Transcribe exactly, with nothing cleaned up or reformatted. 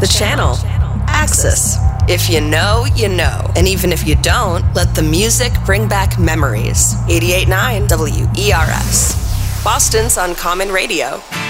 the channel. Axis. If you know, you know. And even if you don't, let the music bring back memories. eighty-eight point nine W E R S. Boston's Uncommon Radio.